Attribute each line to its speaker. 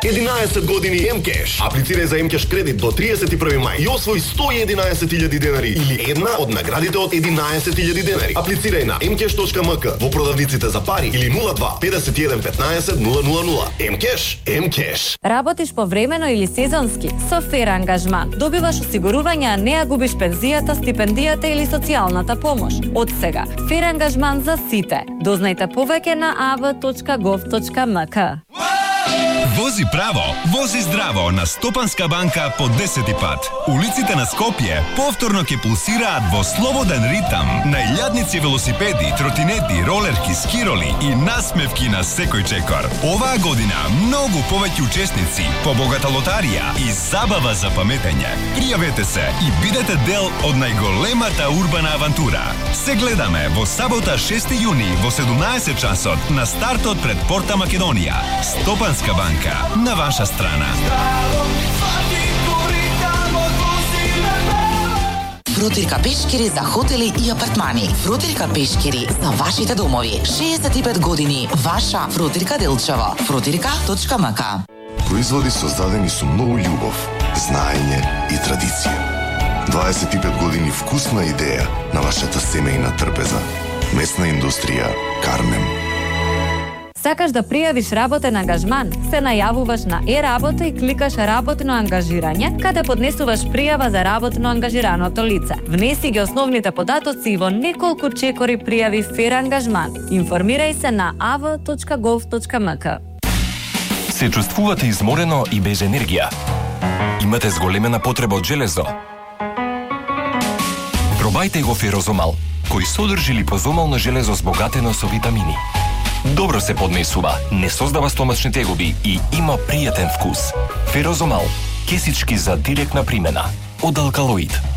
Speaker 1: 11 години М-кеш. Аплицирај за М-кеш кредит до 31 мај и освои 111.000 денари или една од наградите од 11.000 денари. Аплицирај на mcash.mk во продавниците за пари или 02 51 15 000. М-кеш, М-кеш.
Speaker 2: Работиш повремено или сезонски? Со Фер ангажман добиваш осигурување, а не ја губиш пензијата, стипендијата или социјалната помош. Од сега, Фер ангажман за сите. Дознајте повеќе на av.gov.mk.
Speaker 3: Вози право, вози здраво на Стопанска банка по 10 пат. Улиците на Скопје повторно ќе пулсираат во слободен ритам. Најлјадници велосипеди, тротинети, ролерки, скироли и насмевки на секој чекор. Оваа година многу повеќе учесници, побогата лотарија и забава за паметење. Пријавете се и бидете дел од најголемата урбана авантура. Се гледаме во сабота 6 јуни во 17 часот на стартот пред Порта Македонија. Стопанска банка на ваша страна.
Speaker 4: Фрутирка пешкири за хотели и апартмани. Фрутирка пешкири за вашите домови. 65 години. Ваша Фрутирка Делчево. Frutirka.mk.
Speaker 5: Производи создадени со многу љубов, знаење и традиција. 25 години вкусна идеја на вашата семејна трпеза. Месна индустрија Кармем.
Speaker 2: Сакаш да пријавиш работен ангажман? Се најавуваш на e-работа и кликаш работно ангажирање, каде поднесуваш пријава за работно ангажираното лице. Внеси ги основните податоци и во неколку чекори пријави Фер ангажман. Информирај се на av.gov.mk.
Speaker 6: Се чувствувате изморено и без енергија? Имате зголемена потреба од железо? Пробајте го Ферозомал, кој содржи липозомално железо збогатено со витамини. Добро се поднесува, не создава стомачни тегоби и има пријатен вкус. Ферозомал, кесички за директна примена. Од Алкалоид.